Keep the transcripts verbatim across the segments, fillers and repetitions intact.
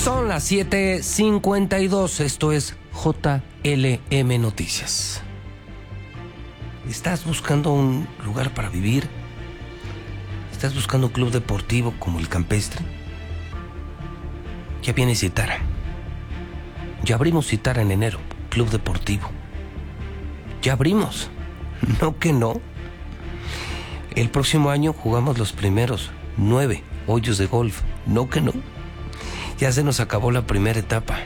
Son las siete cincuenta y dos, esto es J L M Noticias. ¿Estás buscando un lugar para vivir? ¿Estás buscando un club deportivo como el Campestre? Ya viene Citara. Ya abrimos Citara en enero, club deportivo. Ya abrimos. No que no. El próximo año jugamos los primeros nueve hoyos de golf. No que no. Ya se nos acabó la primera etapa.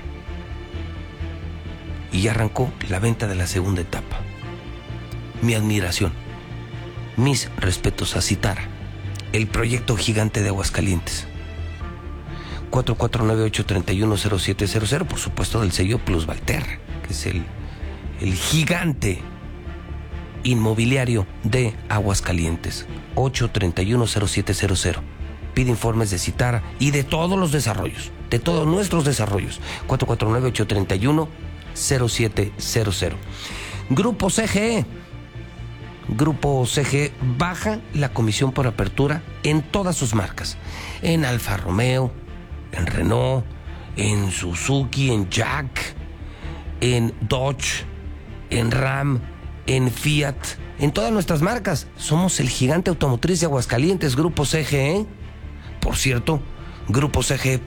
Y ya arrancó la venta de la segunda etapa. Mi admiración, mis respetos a Citara, el proyecto gigante de Aguascalientes. cuatro cuatro nueve ocho tres uno cero siete cero cero, por supuesto del sello Plus Valterra, que es el, el gigante inmobiliario de Aguascalientes. ocho tres uno cero siete cero cero. Pide informes de Citara y de todos los desarrollos, de todos nuestros desarrollos. cuatro cuatro nueve ocho tres uno cero siete cero cero. Grupo C G E. Grupo C G E baja la comisión por apertura en todas sus marcas. En Alfa Romeo, en Renault, en Suzuki, en Jack, en Dodge, en Ram, en Fiat, en todas nuestras marcas. Somos el gigante automotriz de Aguascalientes, Grupo C G E. Por cierto, Grupo C G E